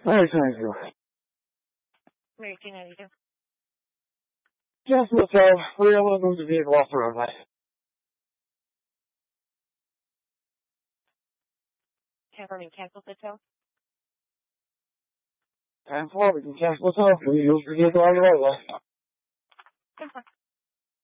Very thank you. Where can I do? Just the same. We will move the vehicle off the roadway. Confirming cancel the tow. 10-4, we can cancel the tow. We use the vehicle on the roadway. Confirm.